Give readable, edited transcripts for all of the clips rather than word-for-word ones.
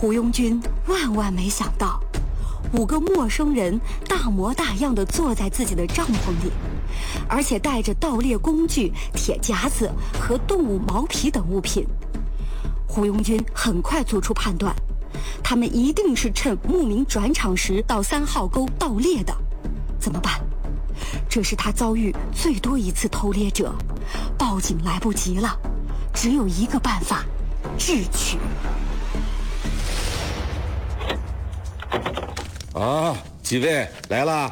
胡庸军万万没想到，5个陌生人大模大样地坐在自己的帐篷里，而且带着盗猎工具、铁夹子和动物毛皮等物品。胡庸军很快做出判断，他们一定是趁牧民转场时到3号沟盗猎的。怎么办？这是他遭遇最多一次偷猎者，报警来不及了，只有一个办法：智取。 啊，几位来了？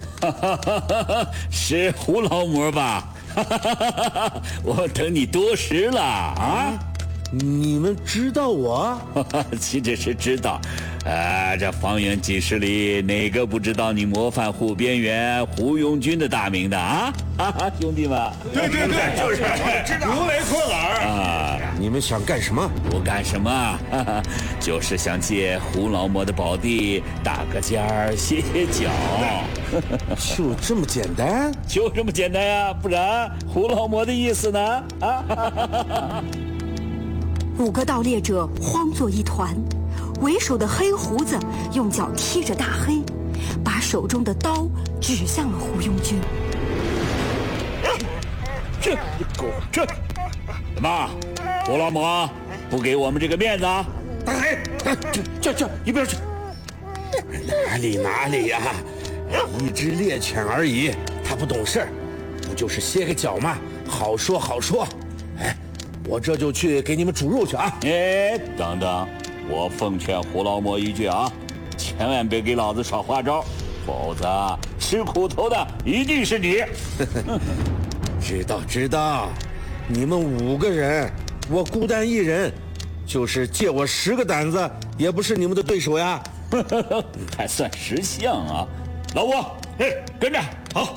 是胡老魔吧？我等你多时了啊！ 你们知道我？ 岂止是知道，这方圆几十里，哪个不知道你模范湖边缘胡庸军的大名的啊？兄弟们， 对，就是如雷贯耳啊！你们想干什么？ 不干什么，就是想借胡老魔的宝地打个尖儿歇歇脚。 就这么简单？ 就这么简单呀，不然胡老魔的意思呢 ？5个盗猎者慌作一团，为首的黑胡子用脚踢着大黑，把手中的刀指向了胡庸军。 这，怎么，胡老魔不给我们这个面子啊？ 大黑，这一边去！哪里呀？一只猎犬而已，他不懂事，不就是歇个脚吗？好说。哎。我这就去给你们煮肉去啊！ 哎，等等，我奉劝胡老魔一句啊，千万别给老子耍花招，否则吃苦头的一定是你。 知道，你们5个人，我孤单一人，就是借我10个胆子，也不是你们的对手呀。 还算识相啊，老吴，跟着好。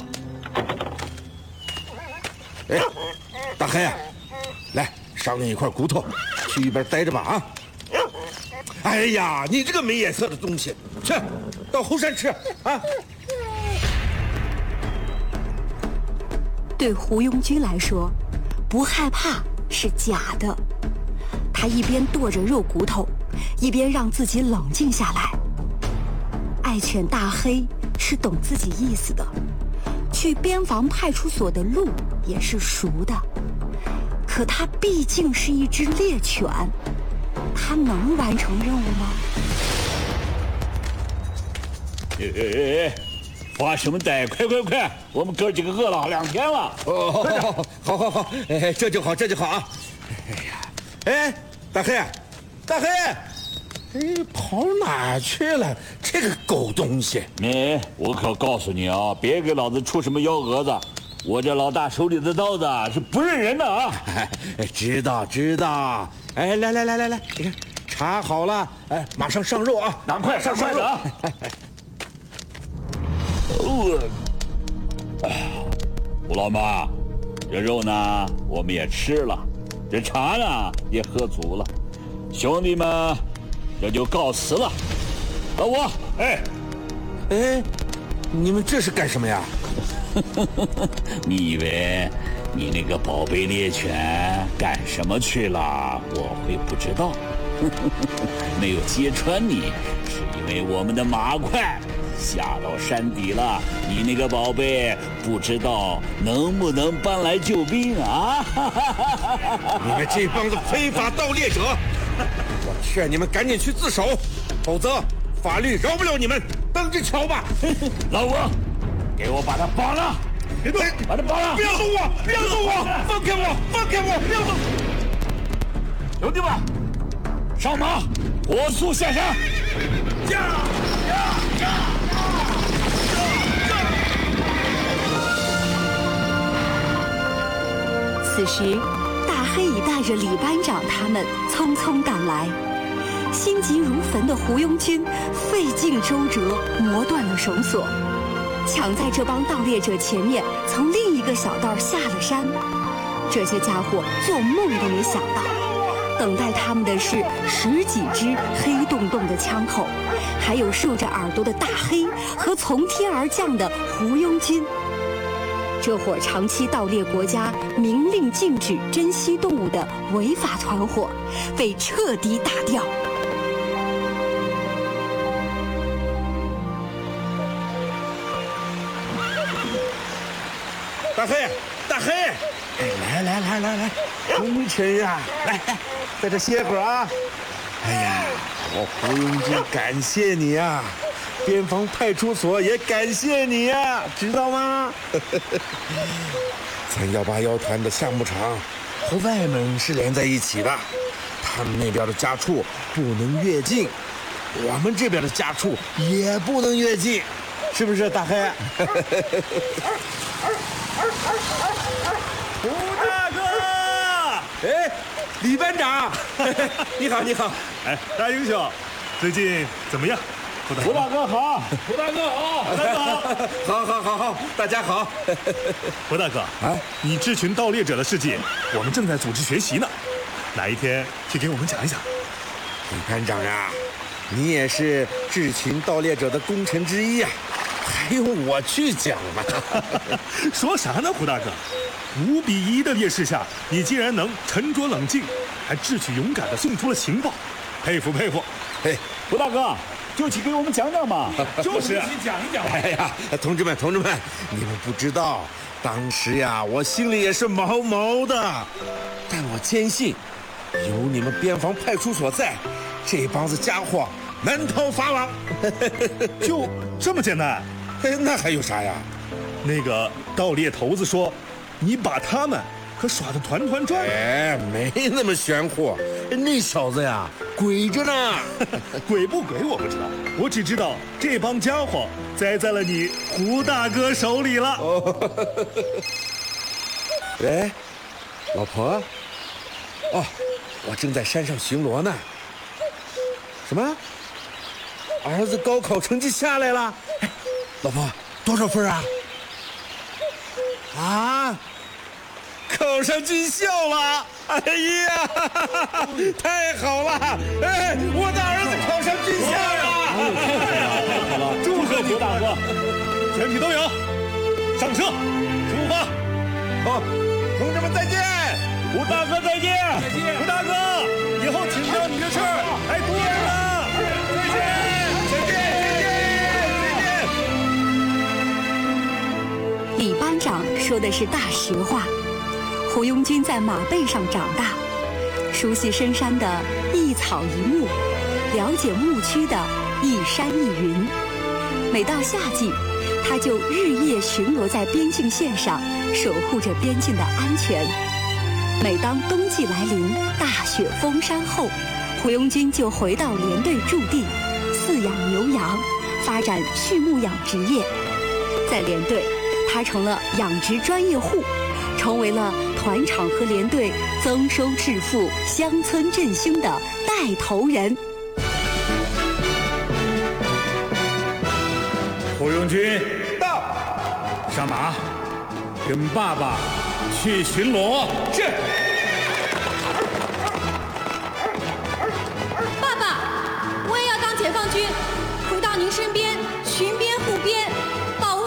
哎，大黑啊！来，赏你一块骨头，去一边待着吧啊！哎呀，你这个没眼色的东西，去到后山吃啊！ 对胡庸军来说，不害怕是假的。他一边剁着肉骨头，一边让自己冷静下来。爱犬大黑是懂自己意思的，去边防派出所的路也是熟的。可他毕竟是一只猎犬，他能完成任务吗？ 发什么呆？快！我们哥几个饿了2天了。 哦，好，哎，这就好啊！哎呀，哎，大黑，哎，跑哪去了？这个狗东西！ 我可告诉你啊，别给老子出什么幺蛾子！我这老大手里的刀子是不认人的啊！ 知道。哎，来，你看查好了，哎，马上上肉啊！ 赶快上肉啊！胡老妈，这肉呢我们也吃了，这茶呢也喝足了，兄弟们这就告辞了。老吴， 哎，你们这是干什么呀？ 你以为你那个宝贝猎犬干什么去了？我会不知道？没有揭穿你，是因为我们的马快下到山底了。你那个宝贝不知道能不能搬来救兵啊？ 你们这帮子非法盗猎者，我劝你们赶紧去自首，否则法律饶不了你们，等着瞧吧！ 老吴，给我把他绑了！别动，把他绑了！ 不要动我！放开我！不要动！ 兄弟们，上马，火速下山！ 此时，大黑已带着李班长他们匆匆赶来。心急如焚的胡庸军费尽周折，磨断了绳索，抢在这帮盗猎者前面，从另一个小道下了山。这些家伙做梦都没想到，等待他们的是10几支黑洞洞的枪口，还有竖着耳朵的大黑和从天而降的胡庸军。这伙长期盗猎国家明令禁止珍稀动物的违法团伙被彻底打掉。 大黑，大黑，哎，来，功臣呀，来，在这歇会儿啊。哎呀，我胡庸军感谢你啊，边防派出所也感谢你啊，知道吗？咱181团的项目场和外门是连在一起的，他们那边的家畜不能越境，我们这边的家畜也不能越境，是不是大黑？ 胡大哥， 哎，李班长，你好，你好。 哎，大英雄，最近怎么样？ 胡大哥好， 胡大哥好，胡大哥好， 好，大家好。 胡大哥啊，你智群盗猎者的事迹，我们正在组织学习呢，哪一天去给我们讲一讲？ 李班长啊，你也是智群盗猎者的功臣之一啊，还用我去讲吗？ 说啥呢，胡大哥？5比1的劣势下，你竟然能沉着冷静，还智取勇敢地送出了情报，佩服佩服。 嘿， 胡大哥，就去给我们讲讲嘛。 就是去讲一讲。 哎呀，同志们，你们不知道，当时呀，我心里也是毛毛的，但我坚信，有你们边防派出所在，这帮子家伙难逃法网。 就这么简单？ 那还有啥呀？ 那个盗猎头子说，你把他们可耍得团团转。 哎，没那么玄乎，那小子呀，鬼着呢。 鬼不鬼我不知道，我只知道这帮家伙栽在了你胡大哥手里了。 喂，老婆。哦，我正在山上巡逻呢。什么？儿子高考成绩下来了？哎，老婆，多少分啊？啊，考上军校了！哎呀，太好了！哎，我的儿子考上军校了！ 太好了， 祝贺胡大哥！全体都有，上车，出发！ 好，同志们再见！ 胡大哥再见！ 胡大哥，以后请教你的事儿还多着呢！ 李班长说的是大实话。胡庸军在马背上长大，熟悉深山的一草一木，了解牧区的一山一云。每到夏季，他就日夜巡逻在边境线上，守护着边境的安全。每当冬季来临，大雪封山后，胡庸军就回到连队驻地，饲养牛羊，发展畜牧养殖业。在连队，他成了养殖专业户，成为了团长和连队增收致富、乡村振兴的带头人。 胡庸军到， 上马，跟爸爸去巡逻。 是。